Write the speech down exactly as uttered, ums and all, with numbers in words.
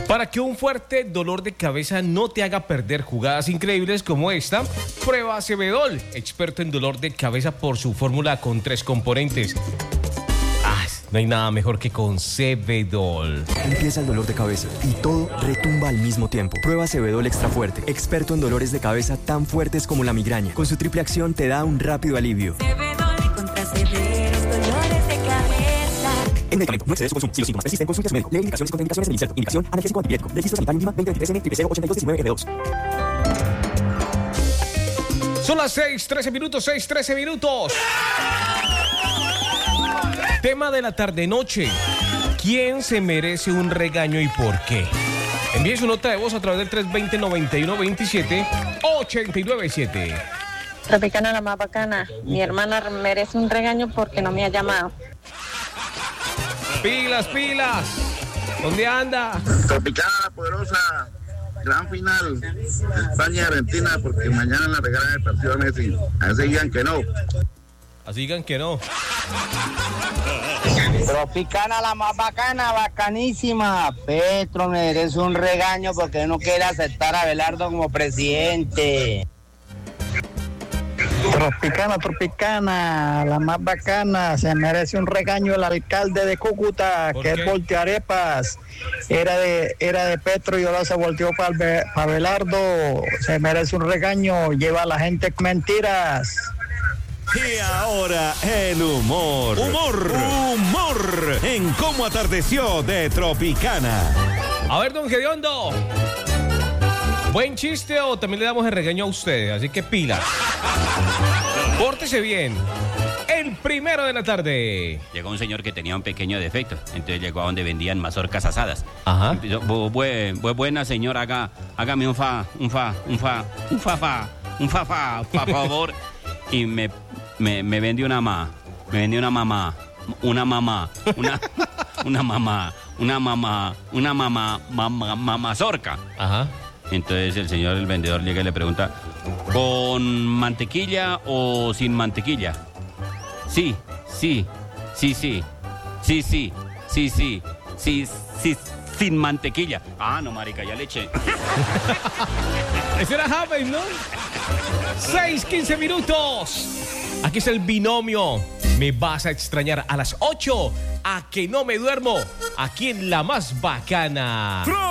Para que un fuerte dolor de cabeza no te haga perder jugadas increíbles como esta, prueba Cebedol, experto en dolor de cabeza por su fórmula con tres componentes. Ah, no hay nada mejor que con Cebedol. Empieza el dolor de cabeza y todo retumba al mismo tiempo. Prueba Cebedol extra fuerte, experto en dolores de cabeza tan fuertes como la migraña. Con su triple acción te da un rápido alivio. Cebedol contra severos dolores de cabeza. El medicamento no excede su consumo. Si los síntomas persisten, consulte a su médico. Lee indicaciones y contraindicaciones del inserto. Indicación analgésico antipirético. Registro sanitario mínima veinte veintitrés N cero ochenta y dos diecinueve F dos. Son las seis, trece minutos, seis, trece minutos. Tema de la tarde-noche. ¿Quién se merece un regaño y por qué? Envíe su nota de voz a través del tres dos cero, noventa y uno veintisiete, ochenta y nueve siete. Tropicana la más bacana. Mi hermana merece un regaño porque no me ha llamado. Pilas, pilas. ¿Dónde anda? Tropicana la poderosa. Gran final. España-Argentina, porque mañana la regalan el partido a Messi. Así digan que no. Así digan que no. Tropicana la más bacana, bacanísima. Petro merece un regaño porque no quiere aceptar a Abelardo como presidente. Tropicana, Tropicana, la más bacana, se merece un regaño el alcalde de Cúcuta, que es Voltearepas, era de, era de Petro y ahora se volteó para Abelardo, se merece un regaño, lleva a la gente con mentiras. Y ahora el humor. Humor. Humor. En Cómo Atardeció de Tropicana. A ver, don Gediondo. ¿Buen chiste o también le damos el regaño a usted? Así que pilas. Pórtese bien. El primero de la tarde. Llegó un señor que tenía un pequeño defecto. Entonces llegó a donde vendían mazorcas asadas. Ajá. Empezó, bu, bu, bu, buena señora, haga, hágame un fa, un fa, un fa, un fa, fa, un fa, fa, por favor. Y me, me, me vendió una mamá. Me vendió una mamá. Una mamá. Una, una mamá. Una mamá. Una mamá. Mamá. Mamazorca. Ajá. Entonces el señor, el vendedor, llega y le pregunta, ¿con mantequilla o sin mantequilla? Sí, sí, sí, sí, sí, sí, sí, sí, sí, sí, sin mantequilla. Ah, no, marica, ya le eché. Ese era James, ¿no? seis, quince minutos. Aquí es el binomio. Me vas a extrañar a las ocho. A que no me duermo. Aquí en La Más Bacana.